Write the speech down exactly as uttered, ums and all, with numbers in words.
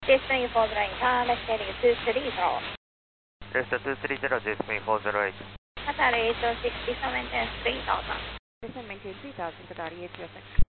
J-Spring four zero eight, uh, estimating two three zero. Delta two three zero, J-Spring four zero eight. Qatar eight oh six, descent maintain three thousand. Descent maintain three thousand, Qatar eight oh six.